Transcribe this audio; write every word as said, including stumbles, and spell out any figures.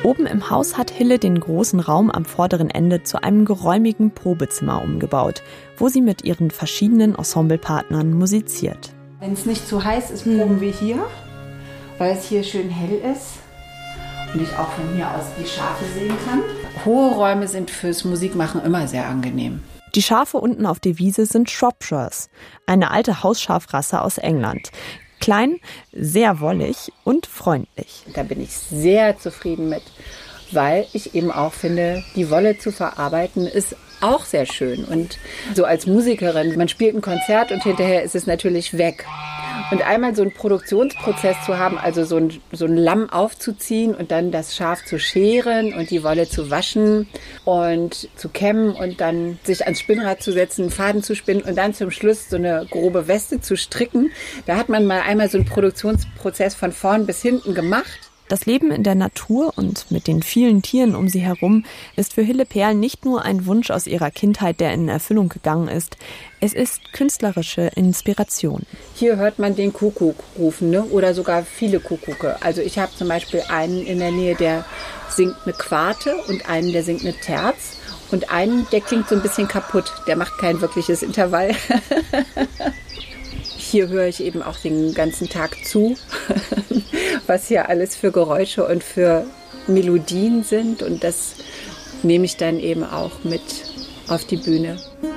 Oben im Haus hat Hille den großen Raum am vorderen Ende zu einem geräumigen Probezimmer umgebaut, wo sie mit ihren verschiedenen Ensemblepartnern musiziert. Wenn es nicht zu heiß ist, proben wir hier, weil es hier schön hell ist und ich auch von hier aus die Schafe sehen kann. Hohe Räume sind fürs Musikmachen immer sehr angenehm. Die Schafe unten auf der Wiese sind Shropshires, eine alte Hausschafrasse aus England. Klein, sehr wollig und freundlich. Da bin ich sehr zufrieden mit, weil ich eben auch finde, die Wolle zu verarbeiten ist auch sehr schön. Und so als Musikerin, man spielt ein Konzert und hinterher ist es natürlich weg. Und einmal so einen Produktionsprozess zu haben, also so ein, so ein Lamm aufzuziehen und dann das Schaf zu scheren und die Wolle zu waschen und zu kämmen und dann sich ans Spinnrad zu setzen, einen Faden zu spinnen und dann zum Schluss so eine grobe Weste zu stricken. Da hat man mal einmal so einen Produktionsprozess von vorn bis hinten gemacht. Das Leben in der Natur und mit den vielen Tieren um sie herum ist für Hille Perl nicht nur ein Wunsch aus ihrer Kindheit, der in Erfüllung gegangen ist. Es ist künstlerische Inspiration. Hier hört man den Kuckuck rufen, ne? Oder sogar viele Kuckucke. Also ich habe zum Beispiel einen in der Nähe, der singt eine Quarte und einen, der singt eine Terz. Und einen, der klingt so ein bisschen kaputt. Der macht kein wirkliches Intervall. Hier höre ich eben auch den ganzen Tag zu, was hier alles für Geräusche und für Melodien sind. Und das nehme ich dann eben auch mit auf die Bühne.